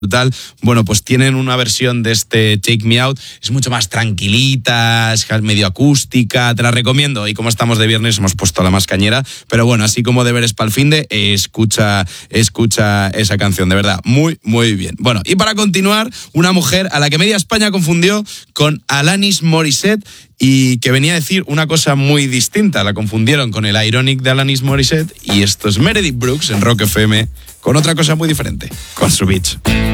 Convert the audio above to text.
tal. Bueno, pues tienen una versión de este Take Me Out, es mucho más tranquilita, es medio acústica, te la recomiendo. Y como estamos de viernes hemos puesto la más cañera, pero bueno, así como deberes para el finde, escucha esa canción, de verdad, muy, muy bien. Bueno, y para continuar, una mujer a la que media España confundió con Alanis Morissette y que venía a decir una cosa muy distinta, la confundieron con el Ironic de Alanis Morissette, y esto es Meredith Brooks en Rock FM con otra cosa muy diferente, con su Beach.